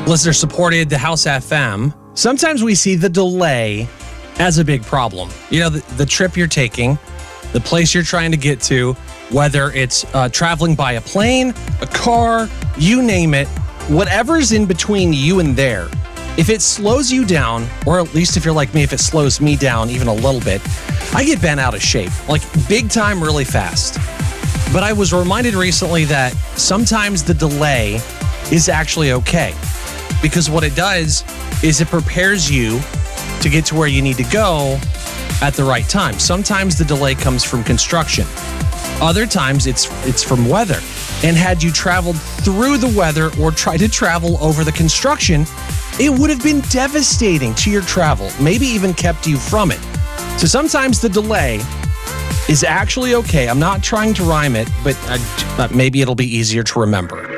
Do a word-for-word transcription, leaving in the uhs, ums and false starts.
listener supported the House F M. Sometimes we see the delay as a big problem. You know, the, the trip you're taking, the place you're trying to get to, whether it's uh, traveling by a plane, a car, you name it, whatever's in between you and there. If it slows you down, or at least if you're like me, if it slows me down even a little bit, I get bent out of shape, like big time really fast. But I was reminded recently that sometimes the delay is actually okay, because what it does is it prepares you to get to where you need to go at the right time. Sometimes the delay comes from construction. Other times it's it's from weather. And had you traveled through the weather or tried to travel over the construction, it would have been devastating to your travel, maybe even kept you from it. So sometimes the delay is actually okay. I'm not trying to rhyme it, but uh, maybe it'll be easier to remember.